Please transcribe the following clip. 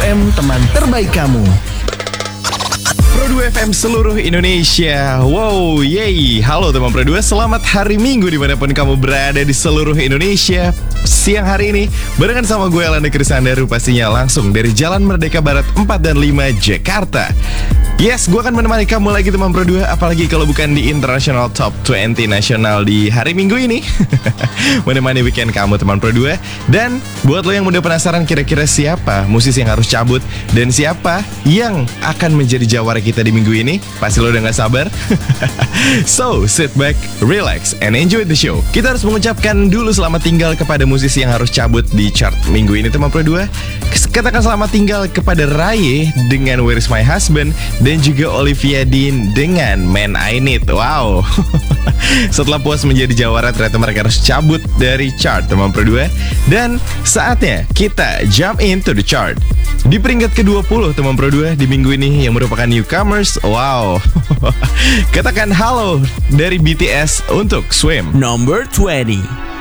FM, teman terbaik kamu. Pro 2 FM seluruh Indonesia. Wow, yeay. Halo teman Pro 2, selamat hari Minggu dimanapun kamu berada di seluruh Indonesia. Siang hari ini, barengan sama gue Elanda Krisandaru, pastinya langsung dari Jalan Merdeka Barat 4 dan 5 Jakarta. Yes, gue akan menemani kamu lagi teman Pro 2, apalagi kalau bukan di International Top 20 Nasional di hari Minggu ini. Menemani weekend kamu teman Pro 2. Dan buat lo yang udah penasaran kira-kira siapa musisi yang harus cabut dan siapa yang akan menjadi jawara kita di minggu ini, pasti lo udah gak sabar. So, sit back, relax, and enjoy the show. Kita harus mengucapkan dulu selamat tinggal kepada musisi yang harus cabut di chart minggu ini teman Pro 2. Katakan selamat tinggal kepada Raye dengan Where Is My Husband, dan juga Olivia Dean dengan Man I Need. Wow. Setelah puas menjadi jawara, ternyata mereka harus cabut dari chart teman Pro 2. Dan saatnya kita jump into the chart. Di peringkat ke-20 teman Pro 2 di minggu ini yang merupakan newcomers. Wow. Katakan halo dari BTS untuk Swim. Number 20.